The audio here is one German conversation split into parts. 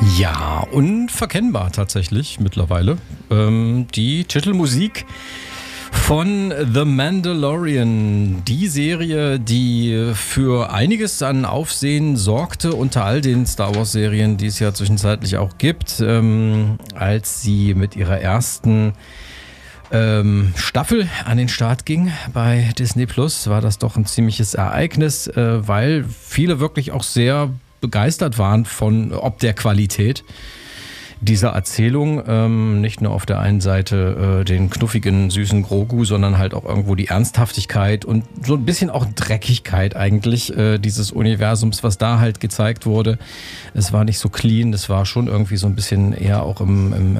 Ja, unverkennbar tatsächlich mittlerweile. Die Titelmusik von The Mandalorian, die Serie, die für einiges an Aufsehen sorgte, unter all den Star Wars Serien, die es ja zwischenzeitlich auch gibt, als sie mit ihrer ersten Staffel an den Start ging bei Disney Plus, war das doch ein ziemliches Ereignis, weil viele wirklich auch sehr begeistert waren von ob der Qualität dieser Erzählung. Nicht nur auf der einen Seite den knuffigen, süßen Grogu, sondern halt auch irgendwo die Ernsthaftigkeit und so ein bisschen auch Dreckigkeit eigentlich dieses Universums, was da halt gezeigt wurde. Es war nicht so clean, es war schon irgendwie so ein bisschen eher auch im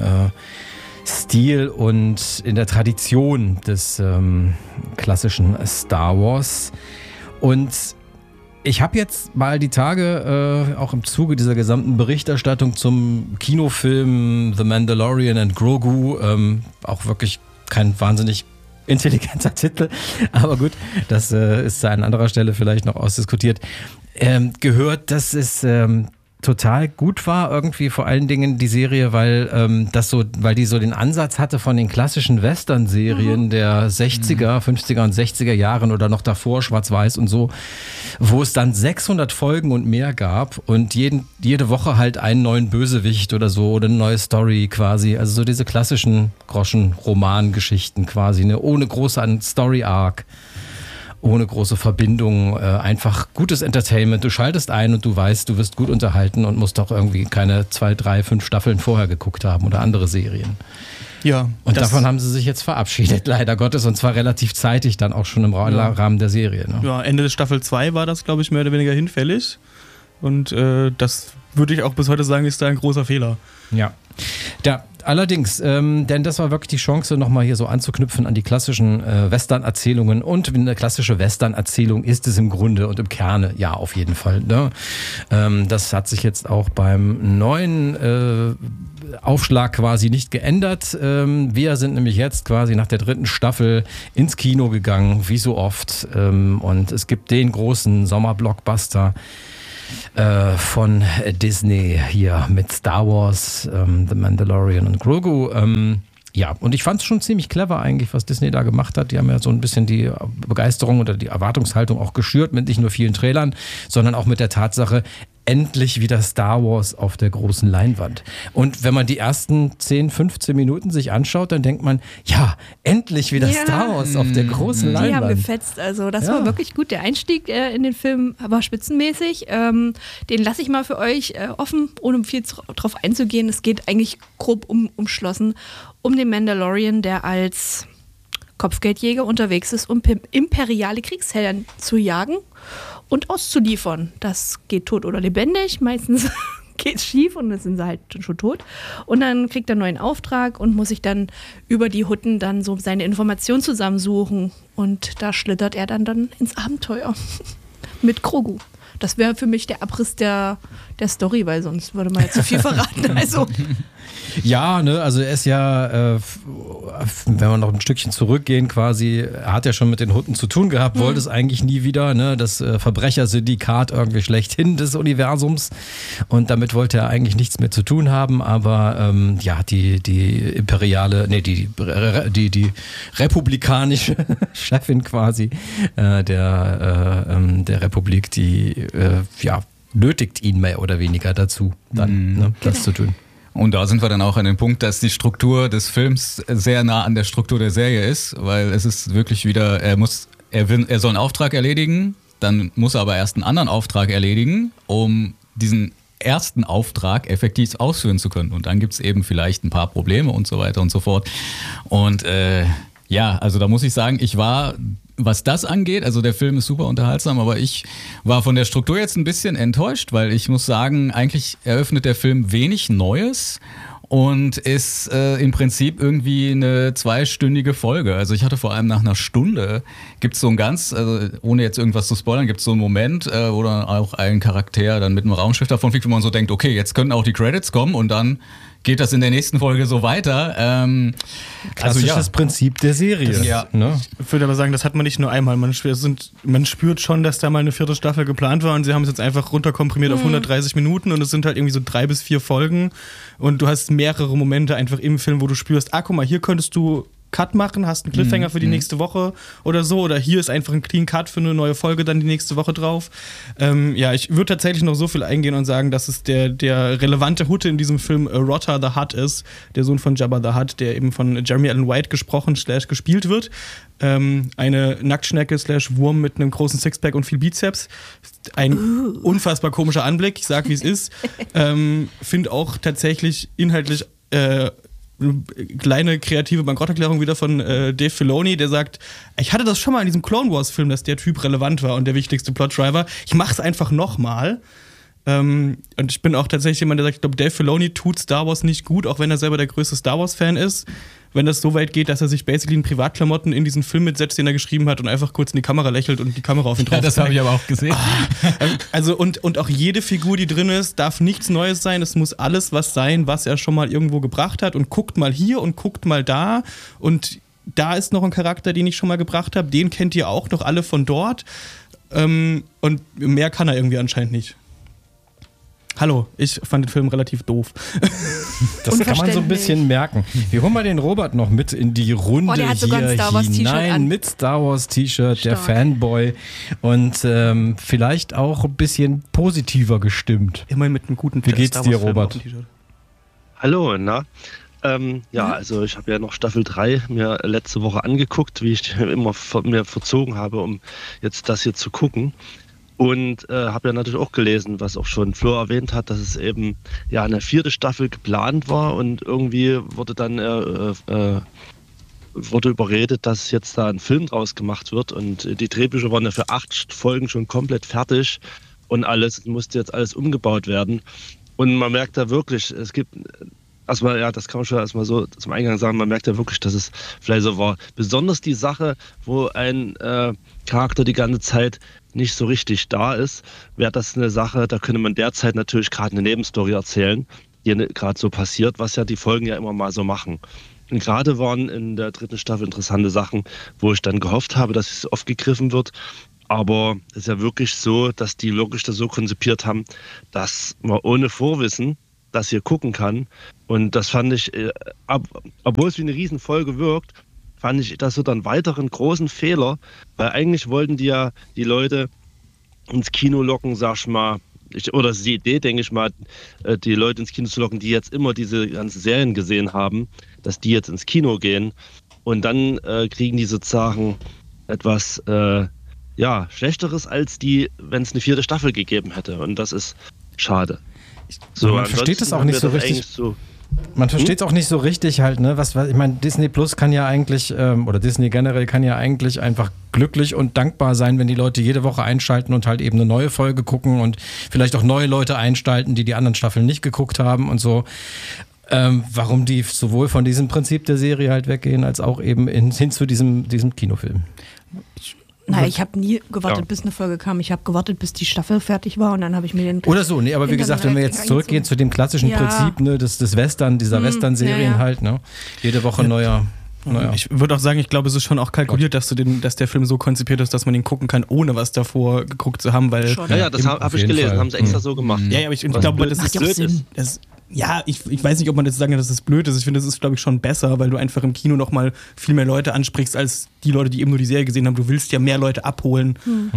Stil und in der Tradition des klassischen Star Wars. Und ich habe jetzt mal die Tage auch im Zuge dieser gesamten Berichterstattung zum Kinofilm The Mandalorian and Grogu, auch wirklich kein wahnsinnig intelligenter Titel, aber gut, das ist an anderer Stelle vielleicht noch ausdiskutiert, gehört, dass es total gut war irgendwie, vor allen Dingen die Serie, weil die so den Ansatz hatte von den klassischen Western-Serien der 60er, 50er und 60er Jahren oder noch davor, Schwarz-Weiß und so, wo es dann 600 Folgen und mehr gab und jede Woche halt einen neuen Bösewicht oder so oder eine neue Story quasi, also so diese klassischen Groschen-Roman-Geschichten quasi, ne, ohne große Story-Arc. Ohne große Verbindung, einfach gutes Entertainment. Du schaltest ein und du weißt, du wirst gut unterhalten und musst doch irgendwie keine 2, 3, 5 Staffeln vorher geguckt haben oder andere Serien. Ja. Und davon haben sie sich jetzt verabschiedet, leider Gottes, und zwar relativ zeitig dann auch schon im Rahmen der Serie. Ne? Ja, Ende des Staffel 2 war das, glaube ich, mehr oder weniger hinfällig. Und das würde ich auch bis heute sagen, ist da ein großer Fehler. Ja. Allerdings, denn das war wirklich die Chance, nochmal hier so anzuknüpfen an die klassischen Western-Erzählungen. Und eine klassische Western-Erzählung ist es im Grunde und im Kerne, ja, auf jeden Fall. Ne? Das hat sich jetzt auch beim neuen Aufschlag quasi nicht geändert. Wir sind nämlich jetzt quasi nach der 3. Staffel ins Kino gegangen, wie so oft. Und es gibt den großen Sommerblockbuster von Disney hier mit Star Wars, The Mandalorian und Grogu. Ja, und ich fand es schon ziemlich clever eigentlich, was Disney da gemacht hat. Die haben ja so ein bisschen die Begeisterung oder die Erwartungshaltung auch geschürt mit nicht nur vielen Trailern, sondern auch mit der Tatsache, endlich wieder Star Wars auf der großen Leinwand. Und wenn man die ersten 10, 15 Minuten sich anschaut, dann denkt man, ja, endlich wieder Star Wars auf der großen Leinwand. Die haben gefetzt, also das war wirklich gut. Der Einstieg in den Film war spitzenmäßig. Den lasse ich mal für euch offen, ohne viel drauf einzugehen. Es geht eigentlich grob umschlossen um den Mandalorian, der als Kopfgeldjäger unterwegs ist, um imperiale Kriegshelden zu jagen und auszuliefern. Das geht tot oder lebendig, meistens geht es schief und dann sind sie halt schon tot. Und dann kriegt er einen neuen Auftrag und muss sich dann über die Hutten dann so seine Informationen zusammensuchen. Und da schlittert er dann ins Abenteuer mit Grogu. Das wäre für mich der Abriss der Story, weil sonst würde man ja zu viel verraten. Also ja, ne, also er ist ja, wenn wir noch ein Stückchen zurückgehen quasi, er hat ja schon mit den Hutten zu tun gehabt, wollte es eigentlich nie wieder, ne, das Verbrechersyndikat irgendwie schlechthin des Universums, und damit wollte er eigentlich nichts mehr zu tun haben, aber die republikanische Chefin quasi der Republik, die nötigt ihn mehr oder weniger dazu, dann das zu tun. Und da sind wir dann auch an dem Punkt, dass die Struktur des Films sehr nah an der Struktur der Serie ist, weil es ist wirklich wieder, er soll einen Auftrag erledigen, dann muss er aber erst einen anderen Auftrag erledigen, um diesen ersten Auftrag effektiv ausführen zu können. Und dann gibt es eben vielleicht ein paar Probleme und so weiter und so fort. Und also da muss ich sagen, ich war, was das angeht, also der Film ist super unterhaltsam, aber ich war von der Struktur jetzt ein bisschen enttäuscht, weil ich muss sagen, eigentlich eröffnet der Film wenig Neues und ist im Prinzip irgendwie eine 2-stündige Folge. Also ich hatte vor allem nach einer Stunde, gibt es so ein ohne jetzt irgendwas zu spoilern, gibt es so einen Moment, wo dann auch ein Charakter dann mit einem Raumschiff davon fliegt, wo man so denkt, okay, jetzt können auch die Credits kommen und dann geht das in der nächsten Folge so weiter. Klassisches Prinzip der Serie. Ja. Ne? Ich würde aber sagen, das hat man nicht nur einmal. Man spürt schon, dass da mal eine 4. Staffel geplant war und sie haben es jetzt einfach runterkomprimiert auf 130 Minuten und es sind halt irgendwie so 3 bis 4 Folgen und du hast mehrere Momente einfach im Film, wo du spürst, guck mal, hier könntest du Cut machen, hast einen Cliffhanger für die nächste Woche oder so, oder hier ist einfach ein Clean Cut für eine neue Folge dann die nächste Woche drauf. Ich würde tatsächlich noch so viel eingehen und sagen, dass es der relevante Hutte in diesem Film Rotta the Hutt ist, der Sohn von Jabba the Hutt, der eben von Jeremy Allen White gesprochen / gespielt wird. Eine Nacktschnecke / Wurm mit einem großen Sixpack und viel Bizeps. Ein unfassbar komischer Anblick, ich sag wie es ist. Finde auch tatsächlich inhaltlich kleine kreative Bankrotterklärung wieder von Dave Filoni, der sagt, ich hatte das schon mal in diesem Clone Wars Film, dass der Typ relevant war und der wichtigste Plotdriver. Ich mach's einfach nochmal. Und ich bin auch tatsächlich jemand, der sagt, ich glaube, Dave Filoni tut Star Wars nicht gut, auch wenn er selber der größte Star Wars Fan ist. Wenn das so weit geht, dass er sich basically in Privatklamotten in diesen Film mitsetzt, den er geschrieben hat und einfach kurz in die Kamera lächelt und die Kamera auf ihn drauf zeigt. Das habe ich aber auch gesehen. Also und auch jede Figur, die drin ist, darf nichts Neues sein. Es muss alles was sein, was er schon mal irgendwo gebracht hat und guckt mal hier und guckt mal da und da ist noch ein Charakter, den ich schon mal gebracht habe. Den kennt ihr auch noch alle von dort. Und mehr kann er irgendwie anscheinend nicht. Hallo, ich fand den Film relativ doof. Das kann man so ein bisschen merken. Wir holen mal den Robert noch mit in die Runde der hat sogar hier ein Star Wars T-Shirt an. Mit Star Wars T-Shirt, der Fanboy und vielleicht auch ein bisschen positiver gestimmt. Immerhin mit einem guten Wie geht's dir, Robert? Hallo, na? Also ich habe ja noch Staffel 3 mir letzte Woche angeguckt, wie ich immer mir verzogen habe, um jetzt das hier zu gucken. Und habe ja natürlich auch gelesen, was auch schon Flo erwähnt hat, dass es eben ja eine 4. Staffel geplant war und irgendwie wurde dann wurde überredet, dass jetzt da ein Film draus gemacht wird und die Drehbücher waren ja für 8 Folgen schon komplett fertig und alles musste jetzt alles umgebaut werden. Und man merkt da wirklich, es gibt erstmal, ja, das kann man schon erstmal so zum Eingang sagen, man merkt ja wirklich, dass es vielleicht so war. Besonders die Sache, wo ein Charakter die ganze Zeit nicht so richtig da ist, wäre das eine Sache, da könnte man derzeit natürlich gerade eine Nebenstory erzählen, die gerade so passiert, was ja die Folgen ja immer mal so machen. Und gerade waren in der 3. Staffel interessante Sachen, wo ich dann gehofft habe, dass es aufgegriffen wird. Aber es ist ja wirklich so, dass die wirklich das so konzipiert haben, dass man ohne Vorwissen das hier gucken kann. Und das fand ich, obwohl es wie eine Riesenfolge wirkt, fand ich das so einen weiteren großen Fehler, weil eigentlich wollten die ja die Leute ins Kino locken, sag ich mal, oder das ist die Idee, denke ich mal, die Leute ins Kino zu locken, die jetzt immer diese ganzen Serien gesehen haben, dass die jetzt ins Kino gehen und dann kriegen die sozusagen etwas Schlechteres als die, wenn es eine 4. Staffel gegeben hätte. Und das ist schade. So, man versteht es auch nicht so richtig. Man versteht es auch nicht so richtig halt, ne? Ich meine, Disney Plus kann ja eigentlich, oder Disney generell kann ja eigentlich einfach glücklich und dankbar sein, wenn die Leute jede Woche einschalten und halt eben eine neue Folge gucken und vielleicht auch neue Leute einschalten, die anderen Staffeln nicht geguckt haben und so. Warum die sowohl von diesem Prinzip der Serie halt weggehen, als auch eben hin zu diesem Kinofilm. Nein, ich habe nie gewartet, bis eine Folge kam. Ich habe gewartet, bis die Staffel fertig war und dann habe ich mir den... Oder so, nee, aber wie gesagt, wenn wir jetzt zurückgehen zu dem klassischen Prinzip, ne, des Western, dieser Western-Serien halt, ne? Jede Woche neuer. Ich würde auch sagen, ich glaube, es ist schon auch kalkuliert, dass der Film so konzipiert ist, dass man ihn gucken kann, ohne was davor geguckt zu haben, weil... Ja, das habe ich gelesen, haben sie extra so gemacht. Ja, aber ich glaube, das ist blöd. Ich weiß nicht, ob man jetzt sagen kann, dass das blöd ist. Ich finde, das ist, glaube ich, schon besser, weil du einfach im Kino nochmal viel mehr Leute ansprichst, als die Leute, die eben nur die Serie gesehen haben. Du willst ja mehr Leute abholen.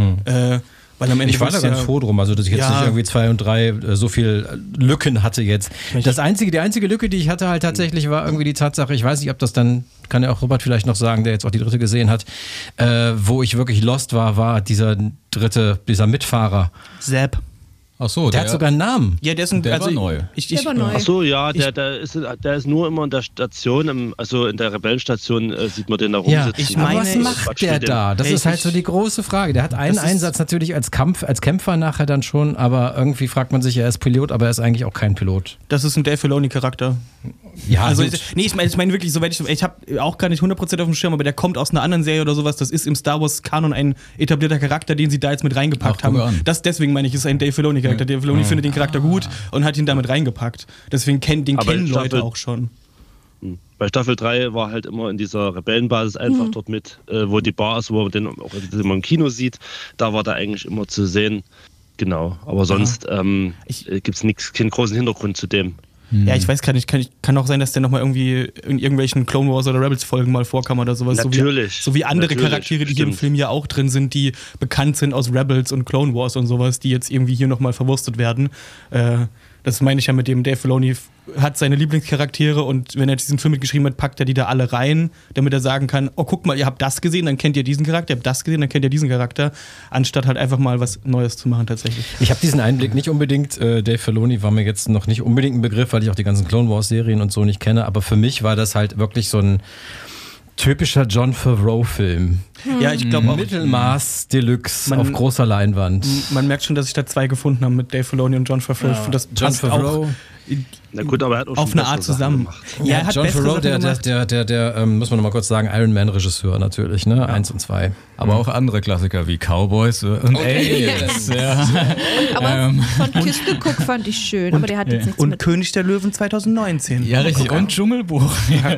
Weil am Ende ich war da ganz froh drum, also dass ich jetzt nicht irgendwie 2 und 3 so viel Lücken hatte jetzt. Die einzige Lücke, die ich hatte halt tatsächlich, war irgendwie die Tatsache, ich weiß nicht, ob das dann, kann ja auch Robert vielleicht noch sagen, der jetzt auch die 3. gesehen hat, wo ich wirklich lost war dieser Mitfahrer. Sepp. Ach so, der hat sogar einen Namen. Ja, der war neu. Der war neu. Ach so, ja, der ist nur immer in der Station, also in der Rebellenstation sieht man den da rumsitzen. Aber was macht der da? Das ist halt so die große Frage. Der hat einen Einsatz natürlich als Kämpfer nachher dann schon, aber irgendwie fragt man sich, er ist Pilot, aber er ist eigentlich auch kein Pilot. Das ist ein Dave Filoni-Charakter. Ja, also gut. ich meine wirklich, soweit ich habe auch gar nicht 100% auf dem Schirm, aber der kommt aus einer anderen Serie oder sowas. Das ist im Star Wars Kanon ein etablierter Charakter, den sie da jetzt mit reingepackt haben. Deswegen meine ich, ist ein Dave Filoni Charakter. Dave Filoni findet den Charakter gut und hat ihn damit reingepackt. Deswegen kennen Leute auch schon. Bei Staffel 3 war halt immer in dieser Rebellenbasis einfach dort mit, wo die Bar ist, wo man den auch man im Kino sieht. Da war der eigentlich immer zu sehen. Genau, aber sonst gibt es keinen großen Hintergrund zu dem. Ja, ich weiß gar nicht, kann auch sein, dass der nochmal irgendwie in irgendwelchen Clone Wars oder Rebels Folgen mal vorkam oder sowas. Natürlich. So wie andere Charaktere, die hier im Film ja auch drin sind, die bekannt sind aus Rebels und Clone Wars und sowas, die jetzt irgendwie hier nochmal verwurstet werden. Das meine ich ja mit dem, Dave Filoni hat seine Lieblingscharaktere und wenn er diesen Film mitgeschrieben hat, packt er die da alle rein, damit er sagen kann, oh guck mal, ihr habt das gesehen, dann kennt ihr diesen Charakter, ihr habt das gesehen, dann kennt ihr diesen Charakter, anstatt halt einfach mal was Neues zu machen tatsächlich. Ich habe diesen Einblick nicht unbedingt, Dave Filoni war mir jetzt noch nicht unbedingt ein Begriff, weil ich auch die ganzen Clone Wars Serien und so nicht kenne, aber für mich war das halt wirklich so ein typischer John Favreau-Film. Ja, ich glaube auch. Mittelmaß Deluxe auf großer Leinwand. Man merkt schon, dass sich da zwei gefunden haben mit Dave Filoni und John Favreau. Ja. Das John passt Favreau. Auch Na gut, aber er hat auch auf schon eine Art bessere zusammen. Sachen gemacht. Ja, er hat John Favreau, der der muss man noch mal kurz sagen, Iron Man-Regisseur natürlich, ne? 1 und 2. Aber auch andere Klassiker wie Cowboys und Aliens. Ja. Aber von Kiss the Cook fand ich schön, aber der hat jetzt nichts Und mit. König der Löwen 2019. Ja, richtig. Und Dschungelbuch.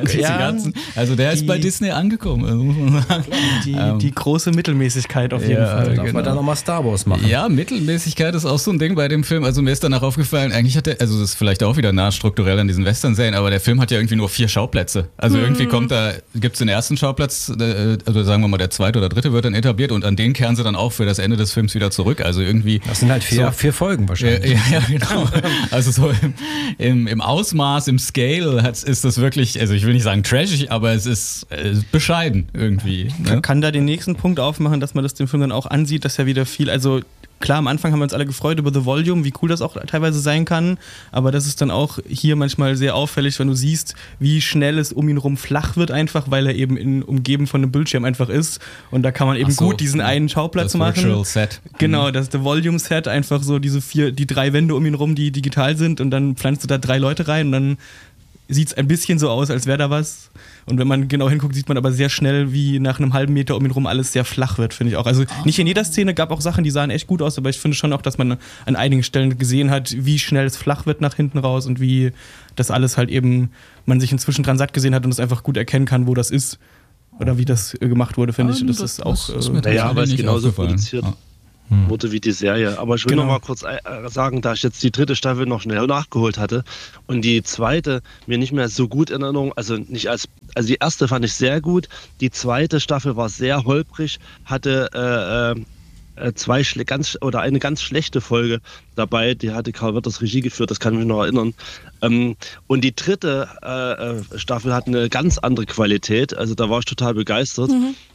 Also der ist bei Disney angekommen. Also muss man sagen. Die große Mittelmäßigkeit auf jeden Fall. Darf man da nochmal Star Wars machen? Ja, Mittelmäßigkeit ist auch so ein Ding bei dem Film. Also mir ist danach aufgefallen, eigentlich hat der, also das ist vielleicht auch wieder nah strukturell an diesen Western-Serien, aber der Film hat ja irgendwie nur 4 Schauplätze. Also irgendwie gibt es den ersten Schauplatz, also sagen wir mal der zweite oder dritte wird dann etabliert und an den kehren sie dann auch für das Ende des Films wieder zurück. Also irgendwie. Das sind halt 4 Folgen wahrscheinlich. Ja, genau. Also so im Ausmaß, im Scale ist das wirklich, also ich will nicht sagen trashig, aber es ist bescheiden irgendwie. Ne? Kann da den nächsten Punkt aufmachen, dass man das dem Film dann auch ansieht, dass ja wieder viel, also klar, am Anfang haben wir uns alle gefreut über The Volume, wie cool das auch teilweise sein kann, aber das ist dann auch hier manchmal sehr auffällig, wenn du siehst, wie schnell es um ihn rum flach wird einfach, weil er eben umgeben von einem Bildschirm einfach ist und da kann man eben gut diesen einen Schauplatz machen. Das Virtual Set. Genau, das The Volume Set, einfach so die 3 Wände um ihn rum, die digital sind und dann pflanzt du da 3 Leute rein und dann sieht es ein bisschen so aus, als wäre da was. Und wenn man genau hinguckt, sieht man aber sehr schnell, wie nach einem halben Meter um ihn rum alles sehr flach wird, finde ich auch. Also nicht in jeder Szene, gab auch Sachen, die sahen echt gut aus, aber ich finde schon auch, dass man an einigen Stellen gesehen hat, wie schnell es flach wird nach hinten raus und wie das alles halt eben, man sich inzwischen dran satt gesehen hat und es einfach gut erkennen kann, wo das ist. Oder wie das gemacht wurde, finde ich. Das ist auch... Naja, aber es ist genauso produziert wurde wie die Serie. Aber ich will noch mal kurz sagen, da ich jetzt die 3. Staffel noch schnell nachgeholt hatte und die 2. mir nicht mehr so gut in Erinnerung, also nicht also die erste fand ich sehr gut, die 2. Staffel war sehr holprig, hatte eine ganz schlechte Folge dabei, die hatte Karl Weathers Regie geführt, das kann ich mich noch erinnern. Und die 3. Staffel hat eine ganz andere Qualität, also da war ich total begeistert.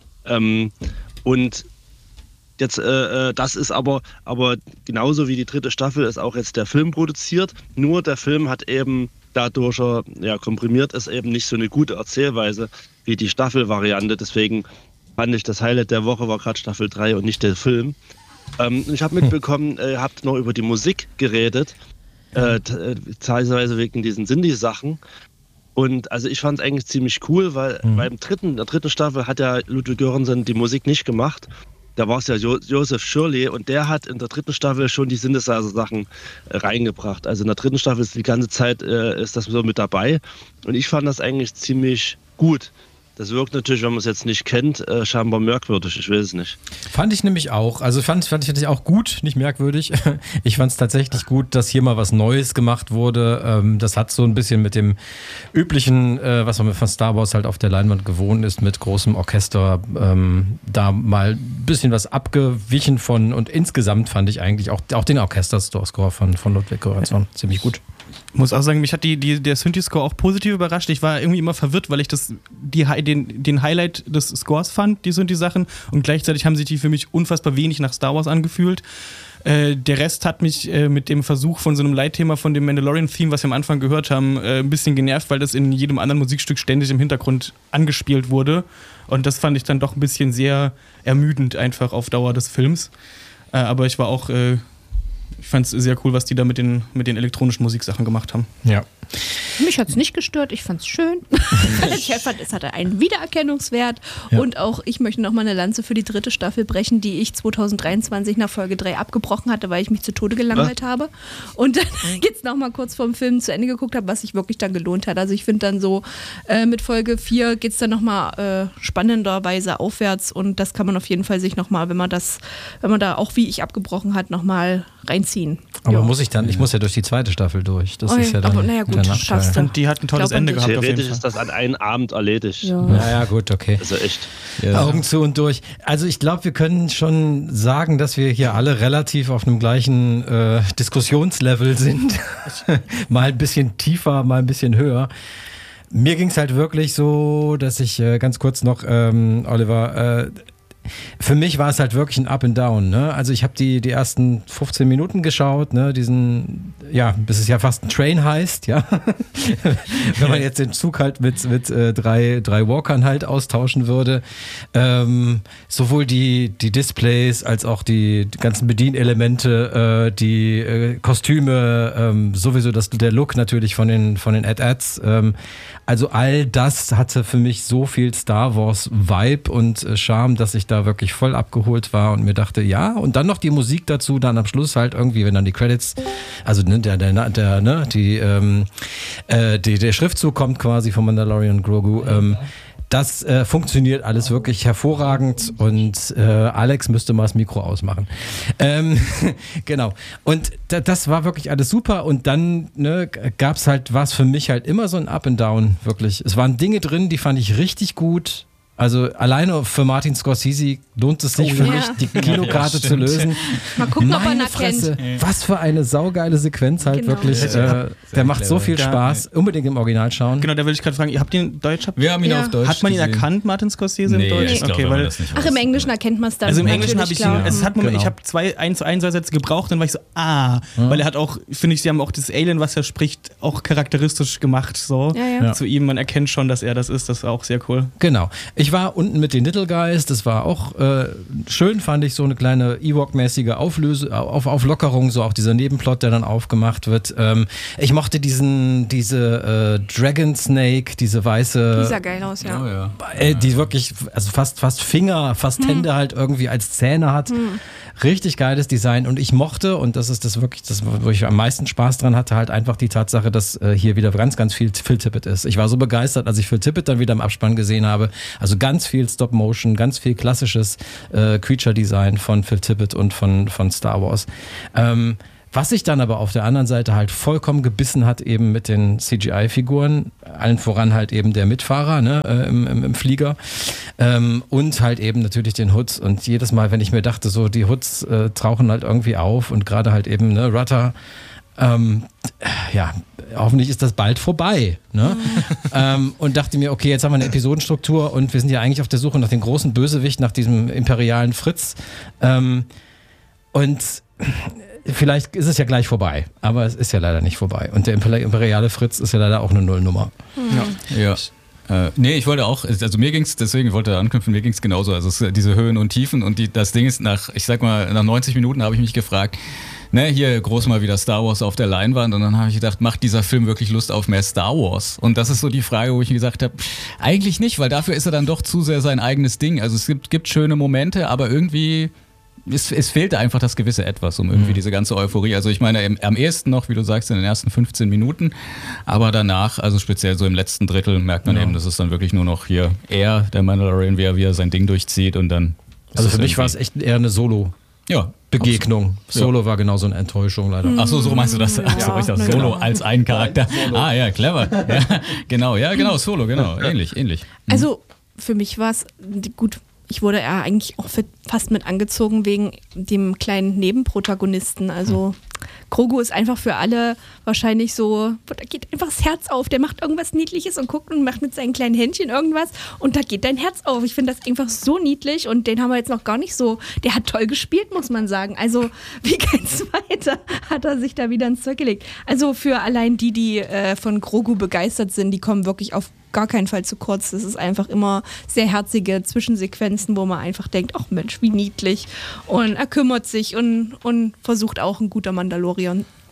Und jetzt, das ist aber genauso wie die 3. Staffel ist auch jetzt der Film produziert, nur der Film hat eben dadurch, komprimiert ist eben nicht so eine gute Erzählweise wie die Staffelvariante, deswegen fand ich, das Highlight der Woche war gerade Staffel 3 und nicht der Film. Ich habe mitbekommen, ihr habt noch über die Musik geredet, teilweise wegen diesen Sinti-Sachen. Und also ich fand es eigentlich ziemlich cool, weil in der 3. Staffel hat ja Ludwig Göransson die Musik nicht gemacht. Da war es ja Joseph Shirley und der hat in der 3. Staffel schon die Synthesizer-Sachen reingebracht. Also in der 3. Staffel ist die ganze Zeit ist das so mit dabei. Und ich fand das eigentlich ziemlich gut. Das wirkt natürlich, wenn man es jetzt nicht kennt, scheinbar merkwürdig. Ich weiß es nicht. Fand ich nämlich auch. Also fand ich auch gut, nicht merkwürdig. Ich fand es tatsächlich gut, dass hier mal was Neues gemacht wurde. Das hat so ein bisschen mit dem üblichen, was man von Star Wars halt auf der Leinwand gewohnt ist, mit großem Orchester, da mal ein bisschen was abgewichen von. Und insgesamt fand ich eigentlich auch den Orchester-Score von Ludwig Göransson ziemlich gut. Ich muss auch sagen, mich hat der Synthi-Score auch positiv überrascht. Ich war irgendwie immer verwirrt, weil ich den Highlight des Scores fand, die Synthi-Sachen. Und gleichzeitig haben sich die für mich unfassbar wenig nach Star Wars angefühlt. Der Rest hat mich mit dem Versuch von so einem Leitthema von dem Mandalorian-Theme, was wir am Anfang gehört haben, ein bisschen genervt, weil das in jedem anderen Musikstück ständig im Hintergrund angespielt wurde. Und das fand ich dann doch ein bisschen sehr ermüdend einfach auf Dauer des Films. Aber ich war auch... Ich fand es sehr cool, was die da mit den elektronischen Musiksachen gemacht haben. Ja. Mich hat es nicht gestört, ich fand es schön. Ich fand, es hatte einen Wiedererkennungswert. Ja. Und auch ich möchte nochmal eine Lanze für die 3. Staffel brechen, die ich 2023 nach Folge 3 abgebrochen hatte, weil ich mich zu Tode gelangweilt habe. Und dann jetzt nochmal kurz vorm Film zu Ende geguckt habe, was sich wirklich dann gelohnt hat. Also ich finde dann so, mit Folge 4 geht es dann nochmal spannenderweise aufwärts. Und das kann man auf jeden Fall sich nochmal, wenn man da auch wie ich abgebrochen hat, nochmal reinziehen. Aber Ja. ich muss ja durch die 2. Staffel durch. Das ist ja dann aber naja, gut, der das Nachteil. schaffst du. Und die hat ein tolles Glaub an Ende dich. gehabt auf jeden Theoretisch Fall. ist das an einem Abend erledigt. Ja, gut, okay. Also echt. Ja. Augen zu und durch. Also ich glaube, wir können schon sagen, dass wir hier alle relativ auf einem gleichen Diskussionslevel sind. Mal ein bisschen tiefer, mal ein bisschen höher. Mir ging es halt wirklich so, dass ich ganz kurz noch, Oliver, für mich war es halt wirklich ein Up and Down. Ne? Also ich habe die ersten 15 Minuten geschaut, ne? Bis es ja fast ein Train heißt, ja. Wenn man jetzt den Zug halt mit drei Walkern halt austauschen würde. Sowohl die Displays als auch die ganzen Bedienelemente, die Kostüme, sowieso der Look natürlich von den Ads. Also all das hatte für mich so viel Star Wars Vibe und Charme, dass ich da wirklich voll abgeholt war und mir dachte, ja, und dann noch die Musik dazu, dann am Schluss halt irgendwie, wenn dann die Credits, also der Schriftzug kommt quasi von Mandalorian Grogu, das funktioniert alles wirklich hervorragend und Alex müsste mal das Mikro ausmachen. Genau. Und das war wirklich alles super und dann war es für mich halt immer so ein Up and Down, wirklich. Es waren Dinge drin, die fand ich richtig gut. Also alleine für Martin Scorsese lohnt es sich für mich, die Kinokarte zu lösen. Mal gucken, ob man Meine erkennt. Fresse, was für eine saugeile Sequenz halt Genau. wirklich. Der macht so viel Spaß. Unbedingt im Original schauen. Genau, da will ich gerade fragen, ihr habt den Deutsch? Wir haben ihn Ja. auf Deutsch Hat man ihn gesehen. erkannt, Martin Scorsese im Deutsch? Ich glaube, weil das nicht Ach, im Englischen erkennt man es dann. also im Englischen habe natürlich, ich ihn, klar. es hat Moment, Genau. ich habe 2 1-1 Sätze gebraucht, dann war ich so, weil er hat auch, finde ich, sie haben auch das Alien, was er spricht, auch charakteristisch gemacht, so. Ja. Zu ihm, man erkennt schon, dass er das ist, das war auch sehr cool. Genau. Ich war unten mit den Little Guys, das war auch schön, fand ich, so eine kleine Ewok-mäßige Auflockerung, so auch dieser Nebenplot, der dann aufgemacht wird. Ich mochte diese Dragon Snake, diese weiße, Die sah geil aus, ja. Oh, ja. die wirklich, also fast Finger, fast Hände halt irgendwie als Zähne hat. Richtig geiles Design und ich mochte, und das ist das wirklich, wo ich am meisten Spaß dran hatte, halt einfach die Tatsache, dass hier wieder ganz, ganz viel Phil Tippett ist. Ich war so begeistert, als ich Phil Tippett dann wieder im Abspann gesehen habe. Also ganz viel Stop-Motion, ganz viel klassisches Creature-Design von Phil Tippett und von Star Wars. Was sich dann aber auf der anderen Seite halt vollkommen gebissen hat, eben mit den CGI-Figuren, allen voran halt eben der Mitfahrer, ne, im Flieger, und halt eben natürlich den Hoods. Und jedes Mal, wenn ich mir dachte, so die Hoods tauchen halt irgendwie auf und gerade halt eben, ne, Rutter, hoffentlich ist das bald vorbei. Ne? Und dachte mir, okay, jetzt haben wir eine Episodenstruktur und wir sind ja eigentlich auf der Suche nach dem großen Bösewicht, nach diesem imperialen Fritz. Und vielleicht ist es ja gleich vorbei, aber es ist ja leider nicht vorbei. Und der imperiale Fritz ist ja leider auch eine Nullnummer. Ja. Nee, ich wollte auch, also mir ging's, deswegen wollte ich anknüpfen, mir ging's genauso. Also diese Höhen und Tiefen und das Ding ist, nach 90 Minuten habe ich mich gefragt, ne, hier groß mal wieder Star Wars auf der Leinwand und dann habe ich gedacht, macht dieser Film wirklich Lust auf mehr Star Wars? Und das ist so die Frage, wo ich mir gesagt habe, eigentlich nicht, weil dafür ist er dann doch zu sehr sein eigenes Ding. Also es gibt schöne Momente, aber irgendwie es fehlte einfach das gewisse Etwas, um irgendwie diese ganze Euphorie. Also ich meine, am ehesten noch, wie du sagst, in den ersten 15 Minuten, aber danach, also speziell so im letzten Drittel, merkt man eben, dass es dann wirklich nur noch hier der Mandalorian, wie er sein Ding durchzieht und dann. Also für mich war es echt eher eine Solo-Begegnung. Solo war genauso eine Enttäuschung leider. Ach so meinst du das? Ach so, ich dachte, Solo als einen Charakter. Ah ja, clever. Ja, genau, Solo, genau. Ähnlich. Also für mich war es gut. Ich wurde ja eigentlich auch fast mit angezogen wegen dem kleinen Nebenprotagonisten. Also Grogu ist einfach für alle wahrscheinlich so, da geht einfach das Herz auf. Der macht irgendwas Niedliches und guckt und macht mit seinen kleinen Händchen irgendwas und da geht dein Herz auf. Ich finde das einfach so niedlich und den haben wir jetzt noch gar nicht so, der hat toll gespielt, muss man sagen. Also wie kein Zweiter hat er sich da wieder ins Zeug gelegt. Also für allein die von Grogu begeistert sind, die kommen wirklich auf gar keinen Fall zu kurz. Das ist einfach immer sehr herzige Zwischensequenzen, wo man einfach denkt, ach Mensch, wie niedlich. Und er kümmert sich und versucht auch ein guter Mandalorian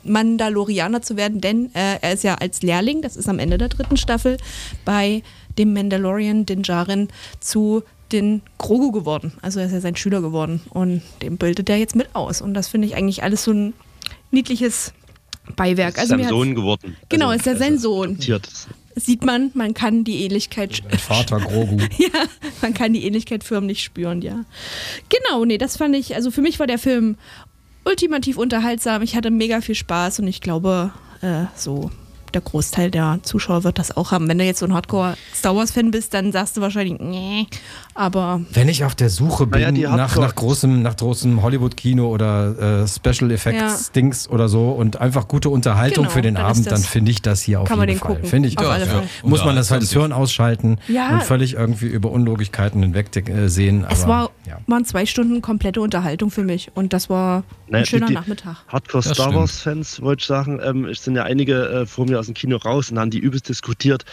Mandalorianer zu werden, denn er ist ja als Lehrling, das ist am Ende der 3. Staffel, bei dem Mandalorian Din Djarin zu den Grogu geworden. Also er ist ja sein Schüler geworden und den bildet er jetzt mit aus. Und das finde ich eigentlich alles so ein niedliches Beiwerk. Ist sein Sohn geworden. Genau, ist ja sein Sohn. Adoptiert. Sieht man kann die Ähnlichkeit... Vater Grogu. Ja, man kann die Ähnlichkeit förmlich spüren, ja. Genau, nee, das fand ich, also für mich war der Film ultimativ unterhaltsam. Ich hatte mega viel Spaß und ich glaube, so der Großteil der Zuschauer wird das auch haben. Wenn du jetzt so ein Hardcore-Star Wars-Fan bist, dann sagst du wahrscheinlich, nee, aber... Wenn ich auf der Suche bin nach großem Hollywood-Kino oder Special Effects-Dings oder so und einfach gute Unterhaltung für den Abend, dann finde ich das hier auf jeden Fall. Finde ich auch. Muss man das halt das Hirn ausschalten und völlig irgendwie über Unlogigkeiten hinweg sehen. Es waren 2 Stunden komplette Unterhaltung für mich und das war ein schöner Nachmittag. Hardcore-Star Wars-Fans, wollte ich sagen, es sind ja einige vor mir aus dem Kino raus und haben die übelst diskutiert,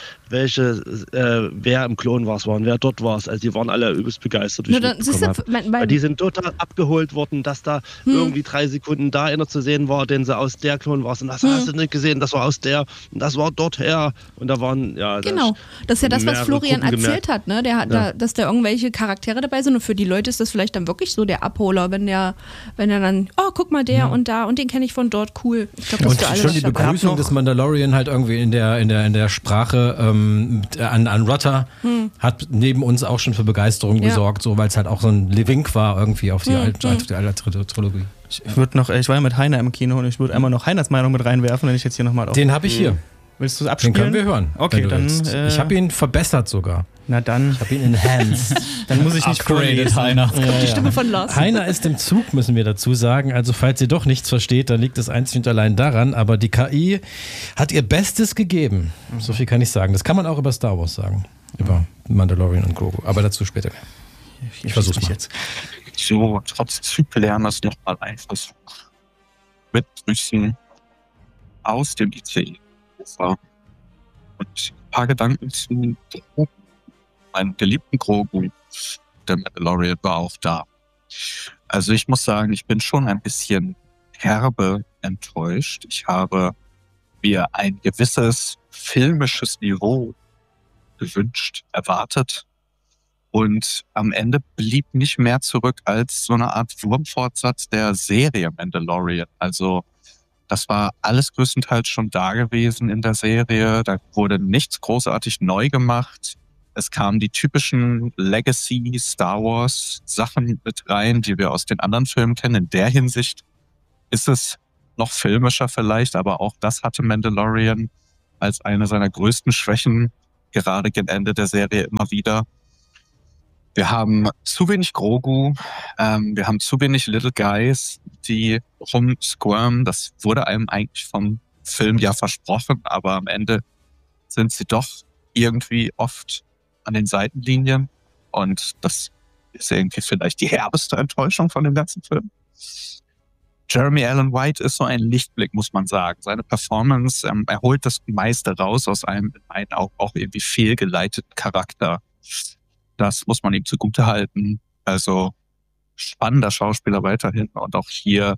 wer im Clone Wars war und wer dort war. Also die waren alle übelst begeistert. Weil die sind total abgeholt worden, dass da irgendwie 3 Sekunden da einer zu sehen war, den sie aus der Clone Wars und das hast du nicht gesehen, das war aus der und das war dort her und da waren, Genau, das ist ja das, was Florian erzählt hat, ne? Dass da irgendwelche Charaktere dabei sind und für die Leute ist das vielleicht dann wirklich so der Abholer, wenn er dann, oh, guck mal, der und da und den kenne ich von dort, cool. Ich glaube, das ist für alle schon die Begrüßung des Mandalorian halt irgendwie in der Sprache an Rotter hat neben uns auch schon für Begeisterung gesorgt, so, weil es halt auch so ein Wink war irgendwie auf die alte Trilogie. Ich war ja mit Heiner im Kino und ich würde einmal noch Heiners Meinung mit reinwerfen, wenn ich jetzt hier nochmal auf... Den habe ich hier. Willst du es abspielen? Den können wir hören. Okay, dann... ich habe ihn verbessert sogar. Na dann... Ich habe ihn enhanced. Dann muss ich nicht vorlesen. Heiner. Die Stimme von Lars. Heiner ist im Zug, müssen wir dazu sagen. Also falls ihr doch nichts versteht, dann liegt es einzig und allein daran. Aber die KI hat ihr Bestes gegeben. So viel kann ich sagen. Das kann man auch über Star Wars sagen. Über Mandalorian und Grogu. Aber dazu später. Ich versuch's mal jetzt. So, trotz Zyklerners nochmal ein Versuch. Mit Grüßen aus dem ICE. Und ein paar Gedanken zu Grogu. Meinem geliebten Grogu. Der Mandalorian war auch da. Also ich muss sagen, ich bin schon ein bisschen herbe enttäuscht. Ich habe mir ein gewisses filmisches Niveau gewünscht, erwartet. Und am Ende blieb nicht mehr zurück als so eine Art Wurmfortsatz der Serie Mandalorian. Also das war alles größtenteils schon da gewesen in der Serie. Da wurde nichts großartig neu gemacht. Es kamen die typischen Legacy Star Wars Sachen mit rein, die wir aus den anderen Filmen kennen. In der Hinsicht ist es noch filmischer vielleicht, aber auch das hatte Mandalorian als eine seiner größten Schwächen, gerade gegen Ende der Serie immer wieder. Wir haben zu wenig Grogu, wir haben zu wenig Little Guys, die rumsquirmen. Das wurde einem eigentlich vom Film ja versprochen, aber am Ende sind sie doch irgendwie oft an den Seitenlinien und das ist irgendwie vielleicht die herbeste Enttäuschung von dem ganzen Film. Jeremy Allen White ist so ein Lichtblick, muss man sagen. Seine Performance, er holt das meiste raus aus einem in meinen Augen auch irgendwie fehlgeleiteten Charakter. Das muss man ihm zugutehalten. Also spannender Schauspieler weiterhin und auch hier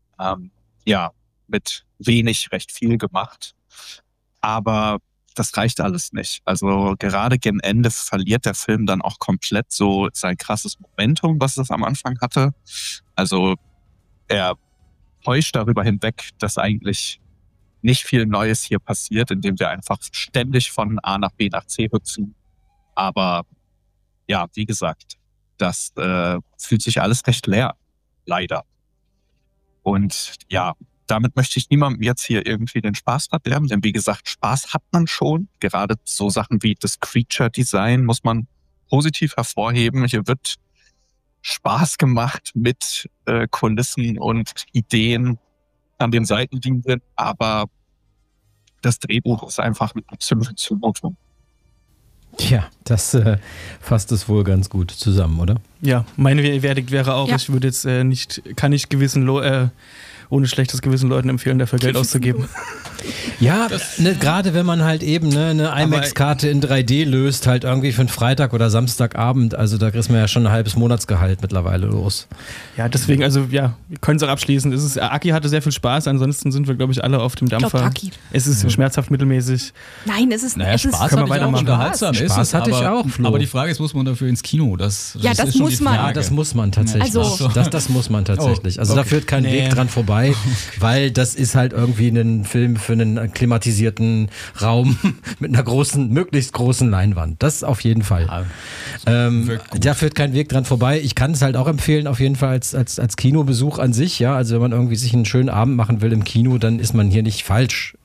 mit wenig recht viel gemacht. Aber das reicht alles nicht. Also gerade gegen Ende verliert der Film dann auch komplett so sein krasses Momentum, was es am Anfang hatte. Also er täuscht darüber hinweg, dass eigentlich nicht viel Neues hier passiert, indem wir einfach ständig von A nach B nach C hüpfen. Aber ja, wie gesagt, das fühlt sich alles recht leer, leider. Und ja, damit möchte ich niemandem jetzt hier irgendwie den Spaß verderben, denn wie gesagt, Spaß hat man schon. Gerade so Sachen wie das Creature-Design muss man positiv hervorheben. Hier wird Spaß gemacht mit Kulissen und Ideen an den Seitenlinien, aber das Drehbuch ist einfach eine absolute Zumutung. Ja, das fasst es wohl ganz gut zusammen, oder? Ja, mein Verdikt wäre auch, ich würde jetzt ohne schlechtes Gewissen Leuten empfehlen, dafür Geld auszugeben. Ja, gerade wenn man halt eben eine IMAX-Karte in 3D löst, halt irgendwie für einen Freitag oder Samstagabend, also da kriegst man ja schon ein halbes Monatsgehalt mittlerweile los. Ja, deswegen, also ja, wir können es auch abschließen. Aki hatte sehr viel Spaß, ansonsten sind wir, glaube ich, alle auf dem Dampfer. Aki. Es ist schmerzhaft mittelmäßig. Nein, es ist... Naja, es Spaß kann man hatte ich auch, weitermachen. unterhaltsam ist Spaß es, hatte ich aber, auch, Flo. aber die Frage ist, muss man dafür ins Kino? Das Ja, das ist schon muss die man. Frage. Ja, das muss man tatsächlich. Also- Das muss man tatsächlich. Also da okay. führt kein Weg dran vorbei, weil das ist halt irgendwie ein Film für einen klimatisierten Raum mit einer möglichst großen Leinwand. Das auf jeden Fall. wirkt gut. Da führt kein Weg dran vorbei. Ich kann es halt auch empfehlen, auf jeden Fall als Kinobesuch an sich. Ja, also wenn man irgendwie sich einen schönen Abend machen will im Kino, dann ist man hier nicht falsch.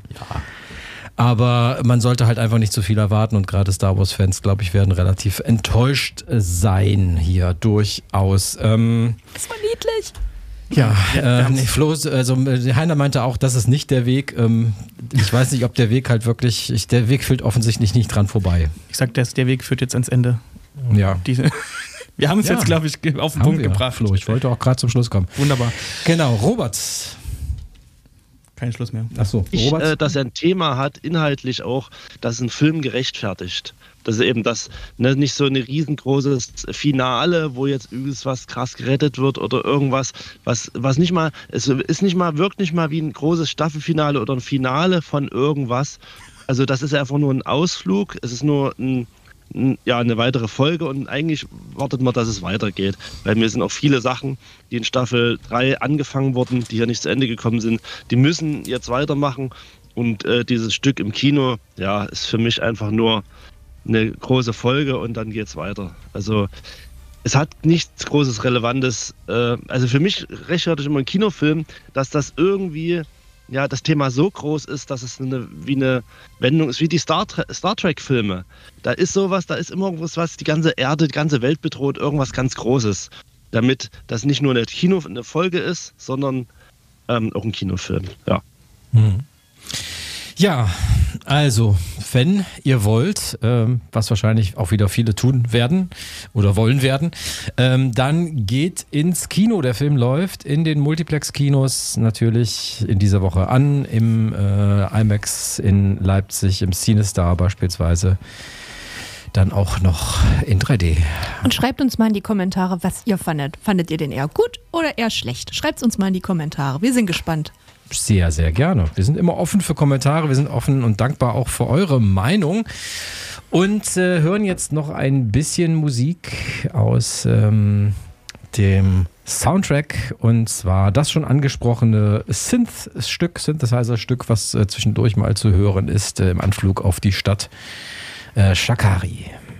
Aber man sollte halt einfach nicht zu viel erwarten und gerade Star Wars-Fans, glaube ich, werden relativ enttäuscht sein hier durchaus. Das war niedlich. Flo, also Heiner meinte auch, das ist nicht der Weg. Ich weiß nicht, ob der Weg halt wirklich, der Weg führt offensichtlich nicht dran vorbei. Ich sag, der Weg führt jetzt ans Ende. Ja. Wir haben es jetzt, glaube ich, auf den Punkt gebracht. Flo, ich wollte auch gerade zum Schluss kommen. Wunderbar. Genau, Robert. Kein Schluss mehr. Achso, Robert. Dass er ein Thema hat, inhaltlich auch, das ein Film gerechtfertigt. Das ist eben das, nicht so ein riesengroßes Finale, wo jetzt was krass gerettet wird oder irgendwas, was nicht mal, es ist nicht mal, wirkt nicht mal wie ein großes Staffelfinale oder ein Finale von irgendwas. Also das ist einfach nur ein Ausflug, es ist nur eine weitere Folge und eigentlich wartet man, dass es weitergeht. Weil mir sind auch viele Sachen, die in Staffel 3 angefangen wurden, die hier nicht zu Ende gekommen sind, die müssen jetzt weitermachen und dieses Stück im Kino, ja, ist für mich einfach nur eine große Folge und dann geht's weiter. Also es hat nichts Großes Relevantes. Also für mich rechtfertigt immer ein Kinofilm, dass das irgendwie das Thema so groß ist, dass es wie eine Wendung ist, wie die Star Trek-Filme. Da ist sowas, da ist immer irgendwas, was die ganze Erde, die ganze Welt bedroht, irgendwas ganz Großes. Damit das nicht nur eine Folge ist, sondern auch ein Kinofilm. Ja. Ja, also, wenn ihr wollt, was wahrscheinlich auch wieder viele tun werden oder wollen werden, dann geht ins Kino. Der Film läuft in den Multiplex-Kinos natürlich in dieser Woche an, im IMAX in Leipzig, im CineStar beispielsweise. Dann auch noch in 3D. Und schreibt uns mal in die Kommentare, was ihr fandet. Fandet ihr den eher gut oder eher schlecht? Schreibt es uns mal in die Kommentare. Wir sind gespannt. Sehr, sehr gerne. Wir sind immer offen für Kommentare, wir sind offen und dankbar auch für eure Meinung und hören jetzt noch ein bisschen Musik aus dem Soundtrack und zwar das schon angesprochene Synthesizer-Stück, was zwischendurch mal zu hören ist im Anflug auf die Stadt Shakari.